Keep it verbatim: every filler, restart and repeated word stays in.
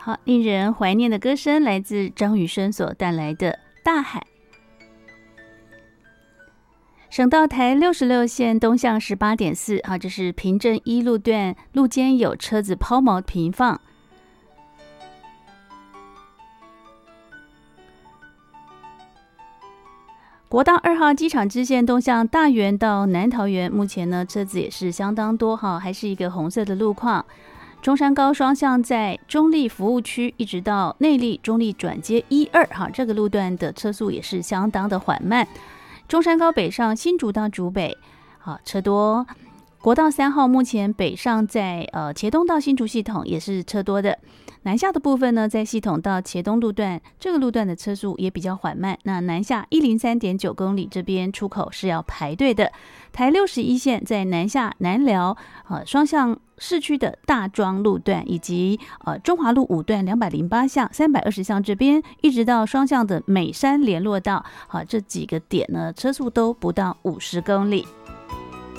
好，令人怀念的歌声来自张雨生所带来的《大海》。省道台六十六线东向 十八点四， 好，这是平镇一路段，路肩有车子抛锚停放。国道二号机场支线东向大园到南桃园，目前呢车子也是相当多哈，还是一个红色的路况。中山高双向在中立服务区一直到内坜中立转接一二哈，这个路段的车速也是相当的缓慢。中山高北上新竹到竹北，好车多。国道三号目前北上在呃茄东到新竹系统也是车多的。南下的部分呢，在系统到茄东路段，这个路段的车速也比较缓慢。那南下 一零三点九 公里这边出口是要排队的。台六十一线在南下南寮呃双向市区的大庄路段，以及呃中华路五段两百零八巷、三百二十巷这边，一直到双向的美山联络道，好、呃、这几个点呢，车速都不到五十公里。